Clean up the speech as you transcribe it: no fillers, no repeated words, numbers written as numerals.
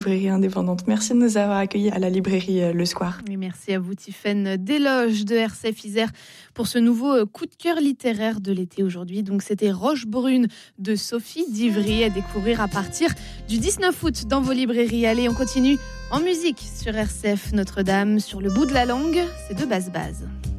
Librairie indépendante. Merci de nous avoir accueillis à la librairie Le Square. Et merci à vous, Tiffaine Desloges de RCF Isère, pour ce nouveau coup de cœur littéraire de l'été aujourd'hui. Donc, c'était Roche Brune de Sophie d'Ivry à découvrir à partir du 19 août dans vos librairies. Allez, on continue en musique sur RCF Notre-Dame, sur le bout de la langue, c'est de Basse.